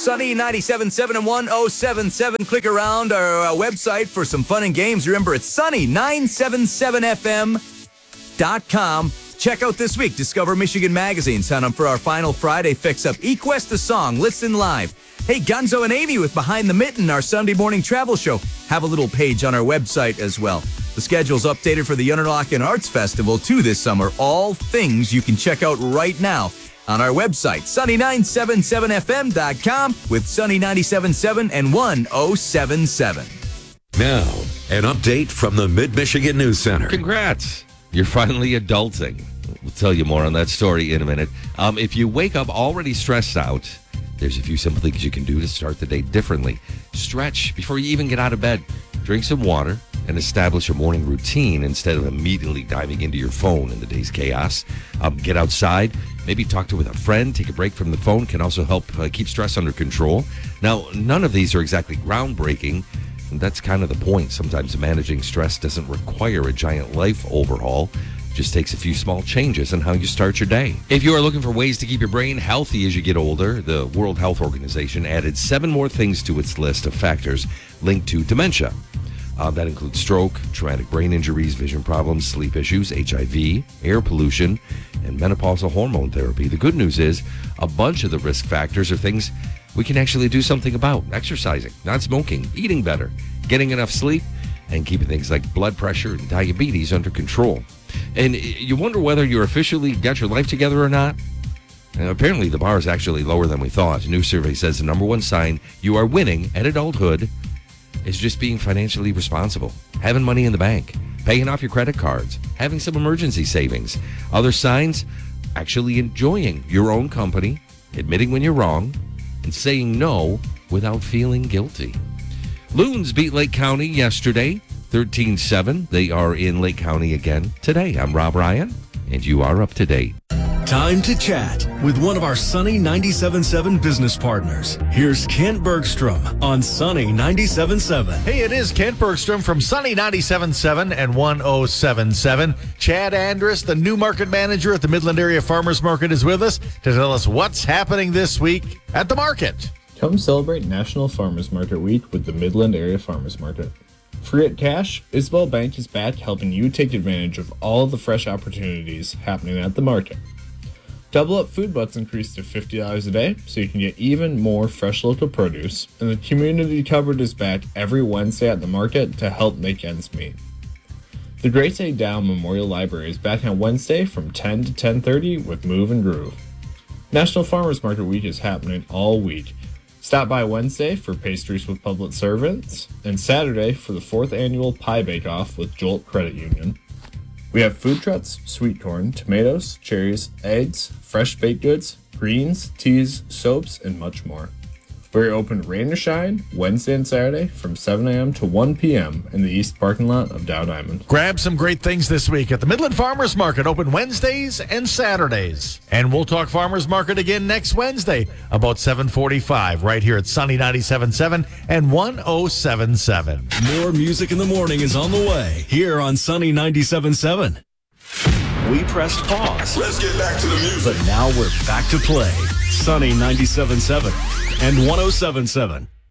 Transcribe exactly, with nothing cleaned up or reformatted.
Sunny ninety-seven point seven and one oh seven point seven. Click around our uh, website for some fun and games. Remember, it's sunny nine seventy-seven f m dot com. Check out this week, Discover Michigan Magazine. Sign up for our final Friday fix-up. eQuest the song. Listen live. Hey, Gonzo and Amy with Behind the Mitten, our Sunday morning travel show. Have a little page on our website as well. The schedule's updated for the Interlochen Arts Festival, too, this summer. All things you can check out right now on our website, sunny nine seventy-seven f m dot com with Sunny ninety-seven point seven and one oh seven point seven. Now, an update from the Mid-Michigan News Center. Congrats. You're finally adulting. We'll tell you more on that story in a minute. Um, if you wake up already stressed out, there's a few simple things you can do to start the day differently. Stretch before you even get out of bed. Drink some water and establish a morning routine instead of immediately diving into your phone in the day's chaos. Um, get outside. Maybe talk to with a friend. Take a break from the phone can also help uh, keep stress under control. Now, none of these are exactly groundbreaking. And that's kind of the point. Sometimes managing stress doesn't require a giant life overhaul. It just takes a few small changes in how you start your day. If you are looking for ways to keep your brain healthy as you get older, the World Health Organization added seven more things to its list of factors linked to dementia. Uh, that includes stroke, traumatic brain injuries, vision problems, sleep issues, H I V, air pollution, and menopausal hormone therapy. The good news is a bunch of the risk factors are things we can actually do something about. Exercising, not smoking, eating better, getting enough sleep, and keeping things like blood pressure and diabetes under control. And you wonder whether you're officially got your life together or not? And apparently the bar is actually lower than we thought. A new survey says the number one sign you are winning at adulthood is just being financially responsible, having money in the bank, paying off your credit cards, having some emergency savings. Other signs, actually enjoying your own company, admitting when you're wrong, and saying no without feeling guilty. Loons beat Lake County yesterday, thirteen seven. They are in Lake County again today. I'm Rob Ryan, and you are up to date. Time to chat with one of our Sunny ninety-seven point seven business partners. Here's Kent Bergstrom on Sunny ninety-seven point seven. Hey, it is Kent Bergstrom from Sunny ninety-seven point seven and one oh seven point seven. Chad Andrus, the new market manager at the Midland Area Farmers Market, is with us to tell us what's happening this week at the market. Come celebrate National Farmers Market Week with the Midland Area Farmers Market. Free at cash, Isabel Bank is back helping you take advantage of all the fresh opportunities happening at the market. Double Up Food Butts increased to fifty dollars a day, so you can get even more fresh local produce, and the community cupboard is back every Wednesday at the market to help make ends meet. The Great Day Dow Memorial Library is back on Wednesday from ten to ten thirty with Move and Groove. National Farmers Market Week is happening all week. Stop by Wednesday for pastries with public servants, and Saturday for the fourth annual Pie Bake-Off with Jolt Credit Union. We have food trucks, sweet corn, tomatoes, cherries, eggs, fresh baked goods, greens, teas, soaps, and much more. We're open rain or shine, Wednesday and Saturday from seven a.m. to one p.m. in the east parking lot of Dow Diamond. Grab some great things this week at the Midland Farmers Market, open Wednesdays and Saturdays. And we'll talk Farmers Market again next Wednesday about seven forty-five right here at Sunny ninety-seven point seven and one oh seven point seven. More music in the morning is on the way here on Sunny ninety-seven point seven. We pressed pause. Let's get back to the music. But now we're back to play. Sunny ninety-seven point seven and one oh seven point seven.